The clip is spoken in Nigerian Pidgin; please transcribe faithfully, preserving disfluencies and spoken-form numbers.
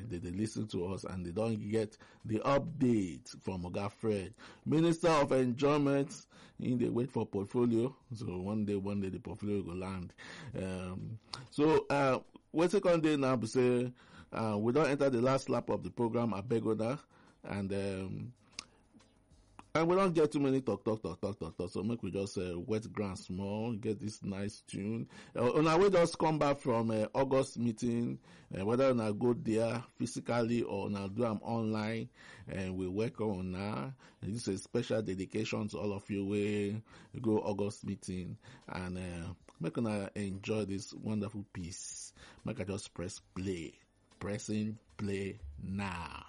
they, they listen to us and they don't get the update from Oga Fred. Minister of Enjoyment, in they wait for portfolio. So one day, one day the portfolio will land. Um, so, uh, what's second day now, we say, uh, we don't enter the last lap of the program at Begoda, and, um, and we don't get too many talk, talk, talk, talk, talk, talk. So make we just uh, wet ground small, get this nice tune. Uh, on our way, just come back from uh, August meeting, uh, whether I go there physically or now do them online, and we welcome on now. And this is a special dedication to all of you. We go August meeting and uh, make una enjoy this wonderful piece. Make I just press play, pressing play now.